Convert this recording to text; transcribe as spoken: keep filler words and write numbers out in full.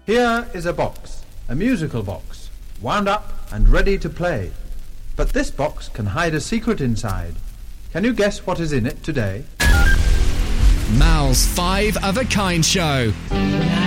Here is a box, a musical box, wound up and ready to play. But this box can hide a secret inside. Can you guess what is in it today? Mal's Five of a Kind Show.